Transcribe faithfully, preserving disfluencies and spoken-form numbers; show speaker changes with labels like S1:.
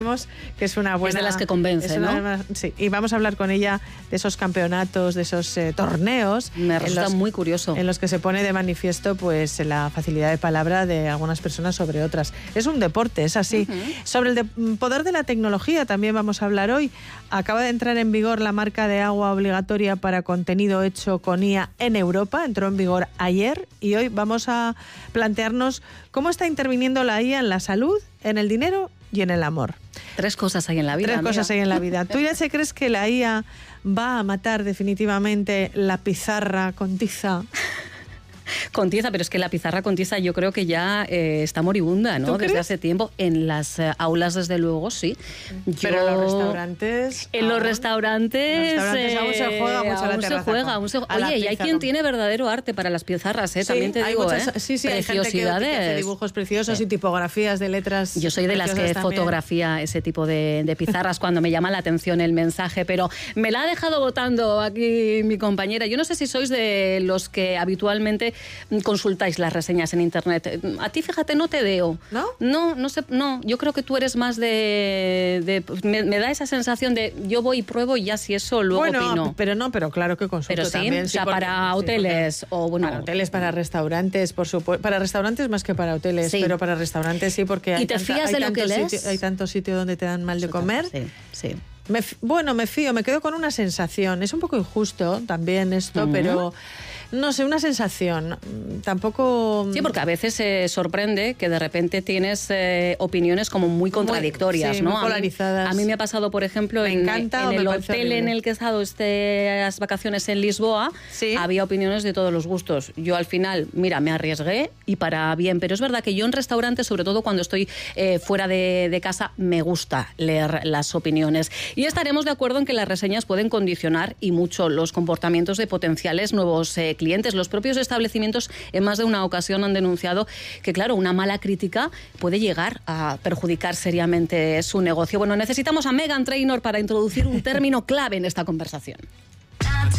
S1: que es una buena...
S2: Es de las que convence, ¿no?
S1: Una, sí, y vamos a hablar con ella de esos campeonatos, de esos eh, torneos.
S2: Me resulta
S1: los,
S2: muy curioso.
S1: En los que se pone de manifiesto pues la facilidad de palabra de algunas personas sobre otras. Es un deporte, es así. Uh-huh. Sobre el de, poder de la tecnología también vamos a hablar hoy. Acaba de entrar en vigor la marca de agua obligatoria para contenido hecho con I A en Europa. Entró en vigor ayer y hoy vamos a plantearnos cómo está interviniendo la I A en la salud, en el dinero y en el amor.
S2: Tres cosas hay en la vida.
S1: Tres
S2: amiga.
S1: cosas hay en la vida. ¿Tú ya se crees que la I A va a matar definitivamente la pizarra con tiza?
S2: Con tiza, pero es que la pizarra con tiza yo creo que ya eh, está moribunda, ¿no? Desde hace tiempo. En las eh, aulas, desde luego, sí. Yo...
S1: Pero en los restaurantes...
S2: En los restaurantes...
S1: En los restaurantes aún se juega mucho a la terraza.
S2: Se juega, aún se juega. Oye, y hay quien tiene verdadero arte para las pizarras, ¿eh?
S1: Sí,
S2: También te digo,
S1: muchas,
S2: ¿eh?
S1: Sí, sí,
S2: preciosidades.
S1: Hay gente que hace dibujos preciosos sí. y tipografías de letras.
S2: Yo soy de las que
S1: también.
S2: fotografía ese tipo de, de pizarras cuando me llama la atención el mensaje, pero me la ha dejado votando aquí mi compañera. Yo no sé si sois de los que habitualmente consultáis las reseñas en internet. A ti, fíjate, no te veo.
S1: ¿No?
S2: No, no sé, no. Yo creo que tú eres más de... de me, me da esa sensación de yo voy y pruebo y ya si eso luego
S1: bueno,
S2: opino.
S1: Pero no, pero claro que consulto
S2: pero sí,
S1: también.
S2: O sea,
S1: sí, porque,
S2: para
S1: sí,
S2: hoteles o bueno...
S1: Para hoteles, para restaurantes, por supuesto. Para restaurantes más que para hoteles,
S2: sí.
S1: pero para restaurantes sí, porque hay,
S2: ¿Y te
S1: tanta,
S2: fías
S1: hay
S2: de lo que lees?
S1: Sitio, hay tantos sitios donde te dan mal de comer.
S2: Sí, sí.
S1: Me, bueno, me fío, me quedo con una sensación. Es un poco injusto también esto, uh-huh. pero... No sé, una sensación. Tampoco...
S2: Sí, porque a veces se eh, sorprende que de repente tienes eh, opiniones como muy contradictorias,
S1: muy, sí,
S2: ¿no?
S1: muy polarizadas.
S2: A mí, a mí me ha pasado, por ejemplo,
S1: me
S2: en,
S1: encanta,
S2: en el
S1: me
S2: hotel en el que he estado estas vacaciones en Lisboa,
S1: ¿sí?
S2: Había opiniones de todos los gustos. Yo al final, mira, me arriesgué y para bien, pero es verdad que yo en restaurantes, sobre todo cuando estoy eh, fuera de, de casa, me gusta leer las opiniones. Y estaremos de acuerdo en que las reseñas pueden condicionar y mucho los comportamientos de potenciales nuevos eh, clientes. Los propios establecimientos en más de una ocasión han denunciado que, claro, una mala crítica puede llegar a perjudicar seriamente su negocio. Bueno, necesitamos a Meghan Trainor para introducir un término clave en esta conversación.